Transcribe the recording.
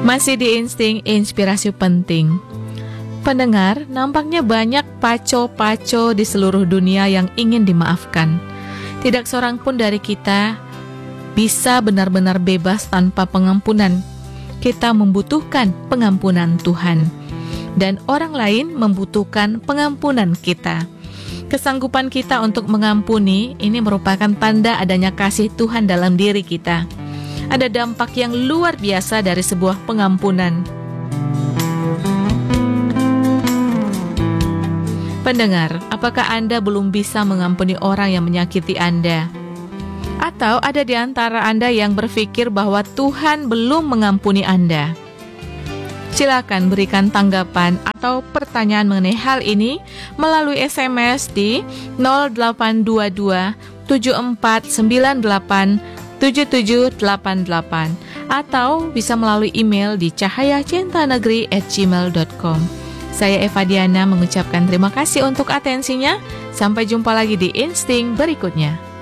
Masih di Insting Inspirasi Penting. Pendengar, nampaknya banyak paco-paco di seluruh dunia yang ingin dimaafkan. Tidak seorang pun dari kita bisa benar-benar bebas tanpa pengampunan. Kita membutuhkan pengampunan Tuhan, dan orang lain membutuhkan pengampunan kita. Kesanggupan kita untuk mengampuni ini merupakan tanda adanya kasih Tuhan dalam diri kita. Ada dampak yang luar biasa dari sebuah pengampunan. Pendengar, apakah Anda belum bisa mengampuni orang yang menyakiti Anda? Atau ada di antara Anda yang berpikir bahwa Tuhan belum mengampuni Anda? Silakan berikan tanggapan atau pertanyaan mengenai hal ini melalui SMS di 0822 7498 7788 atau bisa melalui email di cahayacintanegeri@gmail.com. Saya Eva Diana mengucapkan terima kasih untuk atensinya. Sampai jumpa lagi di Insting berikutnya.